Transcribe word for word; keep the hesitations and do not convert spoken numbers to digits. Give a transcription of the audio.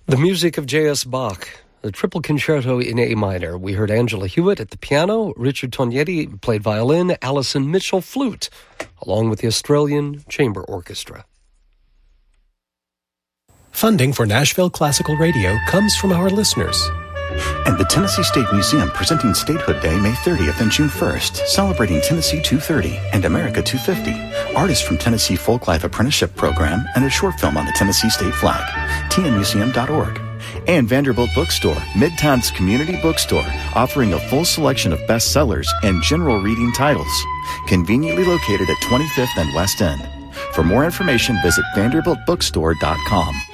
The music of J S. Bach, the triple concerto in A minor. We heard Angela Hewitt at the piano, Richard Tognetti played violin, Alison Mitchell flute, along with the Australian Chamber Orchestra. Funding for Nashville Classical Radio comes from our listeners. And the Tennessee State Museum presenting Statehood Day May thirtieth and June first, celebrating Tennessee two thirty and America two fifty. Artists from Tennessee Folklife Apprenticeship Program and a short film on the Tennessee State flag. T N museum dot org. And Vanderbilt Bookstore, Midtown's community bookstore, offering a full selection of bestsellers and general reading titles. Conveniently located at twenty-fifth and West End. For more information, visit vanderbilt bookstore dot com.